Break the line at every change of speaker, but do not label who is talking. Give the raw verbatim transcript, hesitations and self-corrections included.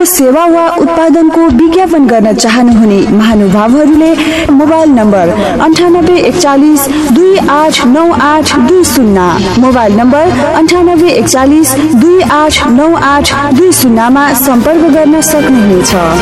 सेवा वा उत्पादनको विज्ञापन गर्न चाहनुहुने महानुभावहरूले मोबाइल नम्बर अन्ठानब्बे एकचालिस दुई आठ नौ आठ दुई शून्य मोबाइल नम्बर अन्ठानब्बे एकचालिस दुई आठ नौ आठ दुई शून्यमा सम्पर्क गर्न सक्नुहुनेछ।